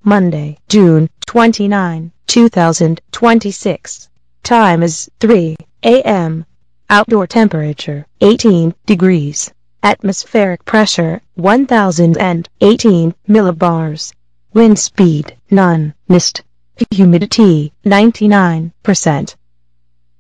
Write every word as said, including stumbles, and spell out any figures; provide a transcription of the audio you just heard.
Monday, June twenty-ninth, two thousand twenty-six. Time is three a m Outdoor temperature eighteen degrees. Atmospheric pressure one thousand eighteen millibars. Wind speed none. Mist. Humidity ninety-nine percent.